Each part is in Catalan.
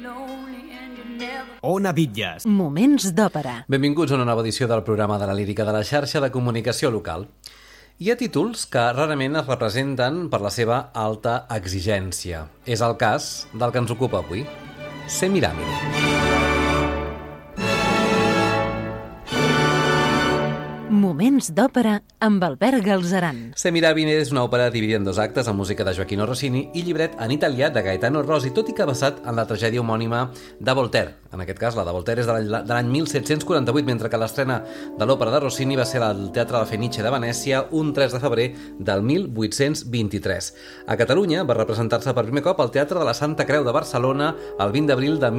Ona Bitlles. Moments d'òpera. Benvinguts a una nova edició del programa de la lírica de la xarxa de comunicació local. Hi ha títols que rarament es representen per la seva alta exigència. És el cas del que ens ocupa avui, Semiramide. Moments d'òpera amb Albert Galzeran. Semiramide és una òpera dividida en dos actes amb música de Gioachino Rossini i llibret en italià de Gaetano Rossi, tot i que basat en la tragèdia homònima de Voltaire. En aquest cas, la de Voltaire és de l'any 1748, mentre que l'estrena de l'òpera de Rossini va ser al Teatre La Fenice de Venècia un 3 de febrer del 1823. A Catalunya va representar-se per primer cop al Teatre de la Santa Creu de Barcelona el 20 d'abril de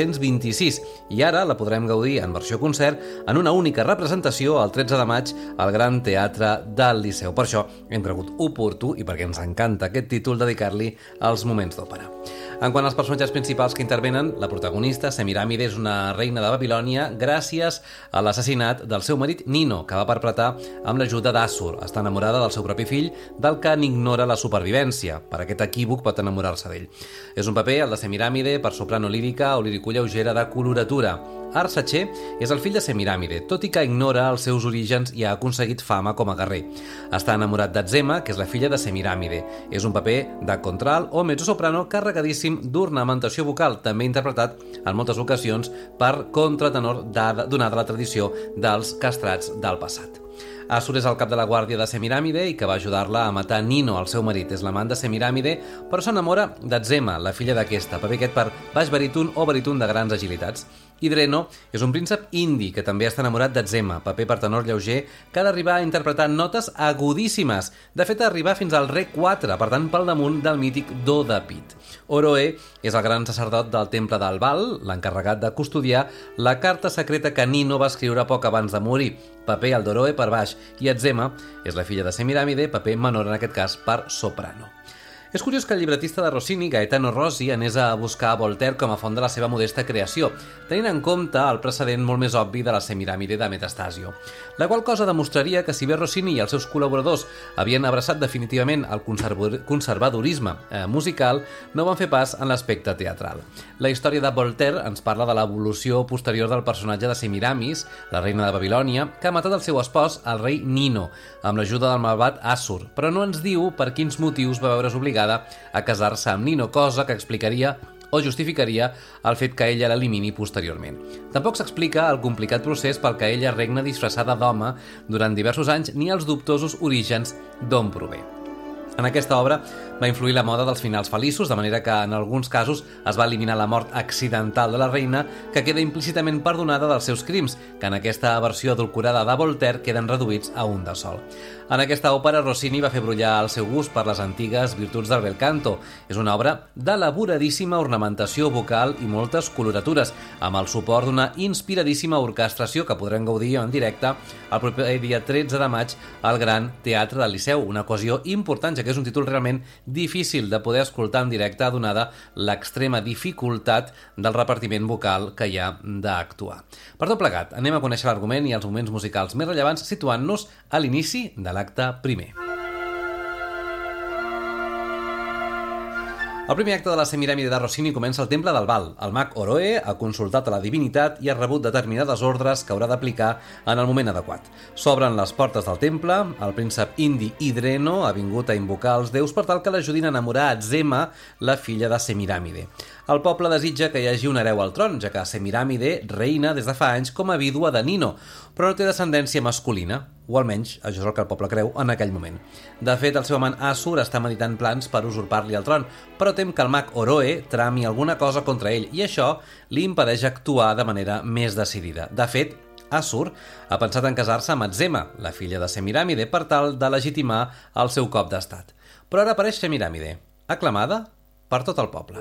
1826 i ara la podrem gaudir en versió concert en una única representació el 13 de maig al Gran Teatre del Liceu. Per això hem cregut oportú, i perquè ens encanta aquest títol, dedicar-li als moments d'òpera. En quant als personatges principals que intervenen, la protagonista, Semiramide, és una reina de Babilònia gràcies a l'assassinat del seu marit Nino, que va perpetrar amb l'ajuda d'Assur. Està enamorada del seu propi fill, del que n'ignora la supervivència. Per aquest equívoc pot enamorar-se d'ell. És un paper, el de Semiramide, per soprano lírica o lírico lleugera de coloratura. Arsace és el fill de Semiramide, tot i que ignora els seus orígens i ha aconseguit fama com a guerrer. Està enamorat d'Azema, que és la filla de Semiramide. És un paper de contralt o mezzosoprano carregadíssim d'ornamentació vocal, també interpretat en moltes ocasions per contratenor donada la tradició dels castrats del passat. Assur és el cap de la guàrdia de Semiramide i que va ajudar-la a matar Nino, el seu marit. És l'amant de Semiramide, però s'enamora d'Azema, la filla d'aquesta, paper aquest per baix baríton o baríton de grans agilitats. Idreno és un príncep indi que també està enamorat d'Azema, paper per tenor lleuger que ha d'arribar a interpretar notes agudíssimes, de fet a arribar fins al re 4, per tant pel damunt del mític do de pit. Oroe és el gran sacerdot del temple del Baal, l'encarregat de custodiar la carta secreta que Nino va escriure poc abans de morir, paper el d'Oroe per baix, i Azema és la filla de Semiramide, paper menor en aquest cas per soprano. És curiós que el llibretista de Rossini, Gaetano Rossi, anés a buscar Voltaire com a font de la seva modesta creació, tenint en compte el precedent molt més obvi de la Semiramide de Metastasio. La qual cosa demostraria que si bé Rossini i els seus col·laboradors havien abraçat definitivament el conservadorisme musical, no van fer pas en l'aspecte teatral. La història de Voltaire ens parla de l'evolució posterior del personatge de Semiramis, la reina de Babilònia, que ha matat el seu espòs, el rei Nino, amb l'ajuda del malvat Assur, però no ens diu per quins motius va veure's obligada a casar-se amb Nino, cosa que explicaria o justificaria el fet que ella l'elimini posteriorment. Tampoc s'explica el complicat procés pel que ella regna disfressada d'home durant diversos anys ni els dubtosos orígens d'on prové. En aquesta obra va influir la moda dels finals feliços, de manera que en alguns casos es va eliminar la mort accidental de la reina, que queda implícitament perdonada dels seus crims, que en aquesta versió adulcorada de Voltaire queden reduïts a un de sol. En aquesta òpera, Rossini va fer brollar el seu gust per les antigues virtuts del bel canto. És una obra d'elaboradíssima ornamentació vocal i moltes coloratures, amb el suport d'una inspiradíssima orquestració que podrem gaudir en directe el proper dia 13 de maig al Gran Teatre del Liceu, una ocasió important, ja que és un títol realment difícil de poder escoltar en directe, donada l'extrema dificultat del repartiment vocal que hi ha d'actuar. Per tot plegat, anem a conèixer l'argument i els moments musicals més rellevants, situant-nos a l'inici de l'acte primer. El primer acte de la Semiramide de Rossini comença al temple del Baal. El mag Oroe ha consultat a la divinitat i ha rebut determinades ordres que haurà d'aplicar en el moment adequat. S'obren les portes del temple, el príncep indi Idreno ha vingut a invocar els déus per tal que l'ajudin a enamorar Azema, la filla de Semiramide. El poble desitja que hi hagi un hereu al tron, ja que Semiramide reina des de fa anys com a vídua de Nino, però no té descendència masculina, o almenys això és el que el poble creu en aquell moment. De fet, el seu amant Assur està meditant plans per usurpar-li el tron, però tem que el mag Oroe trami alguna cosa contra ell, i això li impedeix actuar de manera més decidida. De fet, Assur ha pensat en casar-se amb Azema, la filla de Semiramide, per tal de legitimar el seu cop d'estat. Però ara apareix Semiramide, aclamada per tot el poble.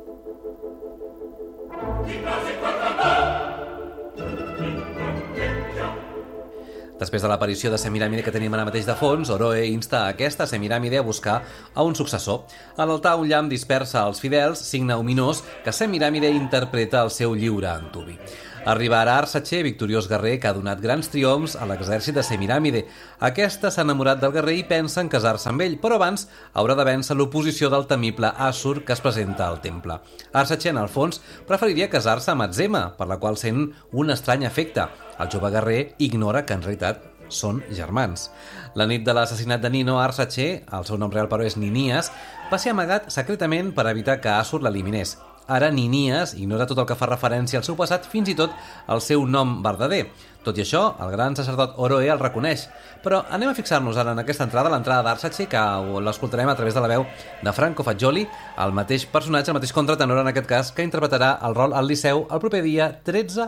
Després de l'aparició de Semiramide que tenim ara mateix de fons, Oroe insta a aquesta Semiramide a buscar a un successor. A l'altar un llamp dispersa als fidels, signe ominós que Semiramide interpreta el seu lliure antuvi. Arriba ara Arsace, victoriós guerrer que ha donat grans triomfs a l'exèrcit de Semiràmide. Aquesta s'ha enamorat del guerrer i pensa en casar-se amb ell, però abans haurà de vèncer l'oposició del temible Assur que es presenta al temple. Arsace, en el fons, preferiria casar-se amb Atzema, per la qual sent un estrany afecte. El jove guerrer ignora que en realitat són germans. La nit de l'assassinat de Nino, Arsace, el seu nom real però és Ninias, va ser amagat secretament per evitar que Assur l'eliminés. Ara Ninias ignora tot el que fa referència al seu passat, fins i tot el seu nom verdader. Tot i això, el gran sacerdot Oroe el reconeix. Però anem a fixar-nos ara en aquesta entrada, l'entrada d'Arsace, que l'escoltarem a través de la veu de Franco Fagioli, el mateix personatge, el mateix contratenor en aquest cas, que interpretarà el rol al Liceu el proper dia 13